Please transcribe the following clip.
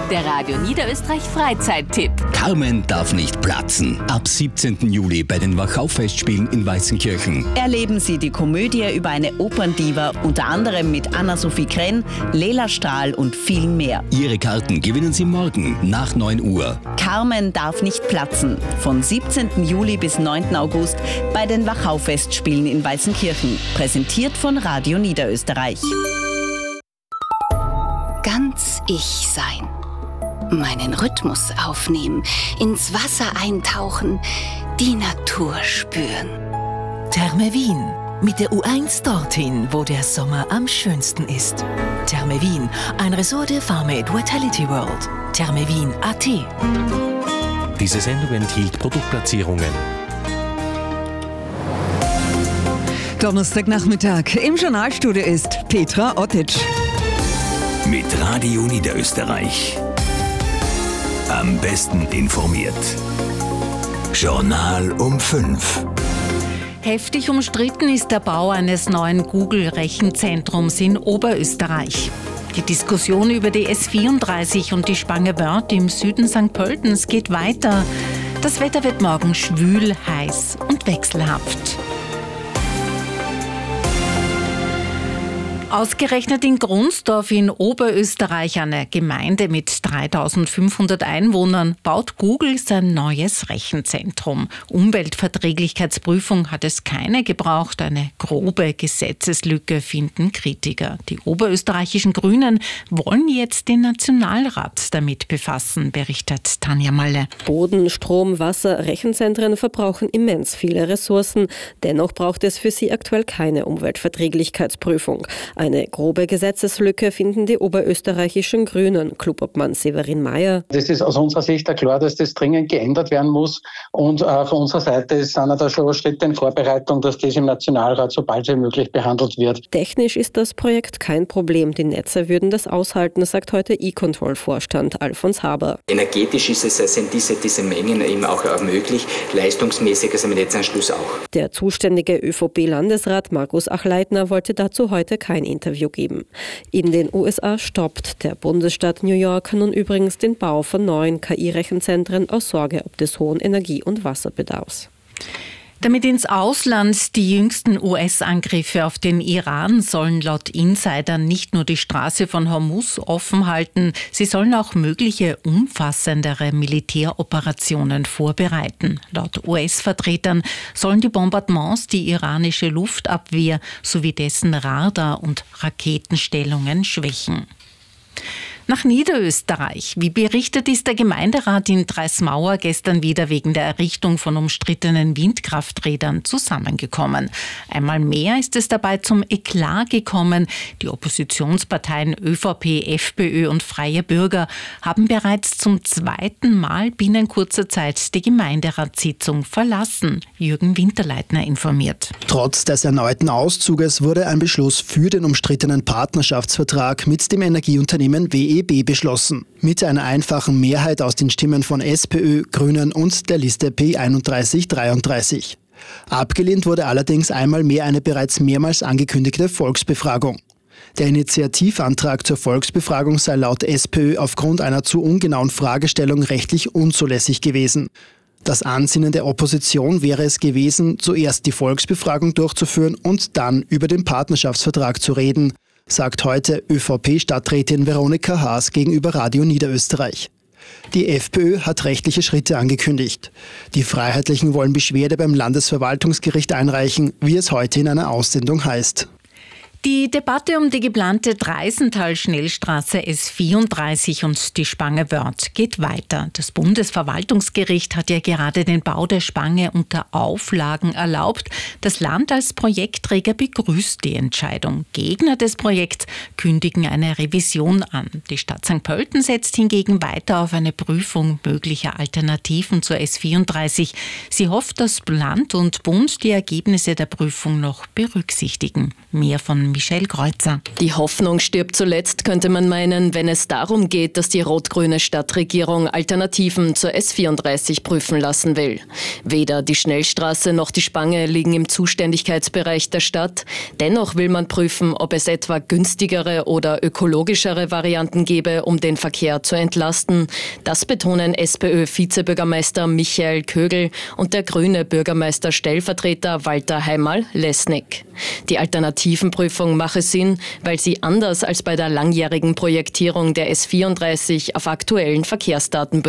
Der Radio Niederösterreich Freizeittipp. Carmen darf nicht platzen. Ab 17. Juli bei den Wachau-Festspielen in Weißenkirchen. Erleben Sie die Komödie über eine Operndiva, unter anderem mit Anna-Sophie Krenn, Lela Stahl und vielen mehr. Ihre Karten gewinnen Sie morgen nach 9 Uhr. Carmen darf nicht platzen. Von 17. Juli bis 9. August bei den Wachau-Festspielen in Weißenkirchen. Präsentiert von Radio Niederösterreich. Ganz ich sein. Meinen Rhythmus aufnehmen, ins Wasser eintauchen, die Natur spüren. Therme Wien. Mit der U1 dorthin, wo der Sommer am schönsten ist. Therme Wien, ein Resort der Farmate Vitality World. Thermewien.at. Diese Sendung enthielt Produktplatzierungen. Donnerstagnachmittag. Im Journalstudio ist Petra Ottic. Mit Radio Niederösterreich. Am besten informiert. Journal um 5. Heftig umstritten ist der Bau eines neuen Google-Rechenzentrums in Oberösterreich. Die Diskussion über die S34 und die Spange Wörth im Süden St. Pöltens geht weiter. Das Wetter wird morgen schwül, heiß und wechselhaft. Ausgerechnet in Grunsdorf in Oberösterreich, eine Gemeinde mit 3500 Einwohnern, baut Google sein neues Rechenzentrum. Umweltverträglichkeitsprüfung hat es keine gebraucht. Eine grobe Gesetzeslücke finden Kritiker. Die oberösterreichischen Grünen wollen jetzt den Nationalrat damit befassen, berichtet Tanja Malle. Boden, Strom, Wasser, Rechenzentren verbrauchen immens viele Ressourcen. Dennoch braucht es für sie aktuell keine Umweltverträglichkeitsprüfung. Eine grobe Gesetzeslücke finden die oberösterreichischen Grünen. Clubobmann Severin Mayer. Das ist aus unserer Sicht klar, dass das dringend geändert werden muss. Und von unserer Seite sind da schon Schritte in Vorbereitung, dass das im Nationalrat so bald wie möglich behandelt wird. Technisch ist das Projekt kein Problem. Die Netze würden das aushalten, sagt heute E-Control-Vorstand Alfons Haber. Energetisch sind diese Mengen eben auch möglich. Leistungsmäßig ist am Netzanschluss auch. Der zuständige ÖVP-Landesrat Markus Achleitner wollte dazu heute kein Interview geben. In den USA stoppt der Bundesstaat New York nun übrigens den Bau von neuen KI-Rechenzentren aus Sorge ob des hohen Energie- und Wasserbedarfs. Damit ins Ausland die jüngsten US-Angriffe auf den Iran sollen laut Insidern nicht nur die Straße von Hormuz offen halten, sie sollen auch mögliche umfassendere Militäroperationen vorbereiten. Laut US-Vertretern sollen die Bombardements die iranische Luftabwehr sowie dessen Radar- und Raketenstellungen schwächen. Nach Niederösterreich. Wie berichtet, ist der Gemeinderat in Dreismauer gestern wieder wegen der Errichtung von umstrittenen Windkrafträdern zusammengekommen. Einmal mehr ist es dabei zum Eklat gekommen. Die Oppositionsparteien ÖVP, FPÖ und Freie Bürger haben bereits zum zweiten Mal binnen kurzer Zeit die Gemeinderatssitzung verlassen. Jürgen Winterleitner informiert. Trotz des erneuten Auszuges wurde ein Beschluss für den umstrittenen Partnerschaftsvertrag mit dem Energieunternehmen WEB beschlossen. Mit einer einfachen Mehrheit aus den Stimmen von SPÖ, Grünen und der Liste P3133. Abgelehnt wurde allerdings einmal mehr eine bereits mehrmals angekündigte Volksbefragung. Der Initiativantrag zur Volksbefragung sei laut SPÖ aufgrund einer zu ungenauen Fragestellung rechtlich unzulässig gewesen. Das Ansinnen der Opposition wäre es gewesen, zuerst die Volksbefragung durchzuführen und dann über den Partnerschaftsvertrag zu reden, sagt heute ÖVP-Stadträtin Veronika Haas gegenüber Radio Niederösterreich. Die FPÖ hat rechtliche Schritte angekündigt. Die Freiheitlichen wollen Beschwerde beim Landesverwaltungsgericht einreichen, wie es heute in einer Aussendung heißt. Die Debatte um die geplante Dreisental-Schnellstraße S34 und die Spange Wörth geht weiter. Das Bundesverwaltungsgericht hat ja gerade den Bau der Spange unter Auflagen erlaubt. Das Land als Projektträger begrüßt die Entscheidung. Gegner des Projekts kündigen eine Revision an. Die Stadt St. Pölten setzt hingegen weiter auf eine Prüfung möglicher Alternativen zur S34. Sie hofft, dass Land und Bund die Ergebnisse der Prüfung noch berücksichtigen. Mehr von Michelle Kreuzer. Die Hoffnung stirbt zuletzt, könnte man meinen, wenn es darum geht, dass die rot-grüne Stadtregierung Alternativen zur S34 prüfen lassen will. Weder die Schnellstraße noch die Spange liegen im Zuständigkeitsbereich der Stadt. Dennoch will man prüfen, ob es etwa günstigere oder ökologischere Varianten gäbe, um den Verkehr zu entlasten. Das betonen SPÖ-Vizebürgermeister Michael Kögel und der grüne Bürgermeister-Stellvertreter Walter Heimal-Lesnick. Die Alternativenprüfung mache Sinn, weil sie anders als bei der langjährigen Projektierung der S34 auf aktuellen Verkehrsdaten